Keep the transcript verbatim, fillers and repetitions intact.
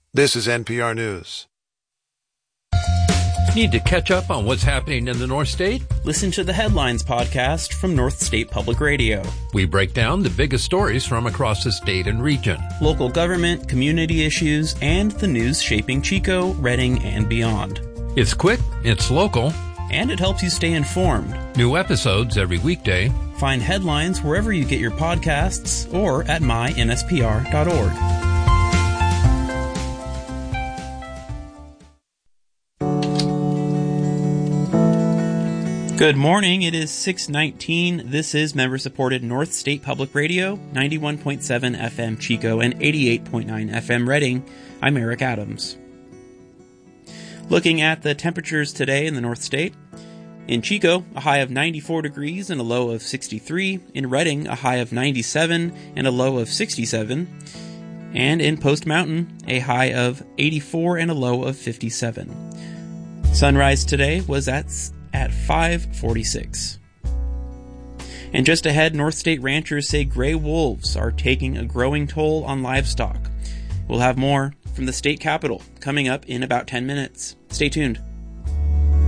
This is N P R News. Need to catch up on what's happening in the North State? Listen to the Headlines podcast from North State Public Radio. We break down the biggest stories from across the state and region. Local government, community issues, and the news shaping Chico, Redding, and beyond. It's quick, it's local, and it helps you stay informed. New episodes every weekday. Find Headlines wherever you get your podcasts or at my N S P R dot org. Good morning. It is six nineteen. This is member-supported North State Public Radio, ninety-one point seven F M Chico and eighty-eight point nine F M Redding. I'm Eric Adams. Looking at the temperatures today in the North State. In Chico, a high of ninety-four degrees and a low of sixty-three. In Redding, a high of ninety-seven and a low of sixty-seven. And in Post Mountain, a high of eighty-four and a low of fifty-seven. Sunrise today was at at five forty-six. And just ahead, North State ranchers say gray wolves are taking a growing toll on livestock. We'll have more from the state capitol coming up in about ten minutes. Stay tuned.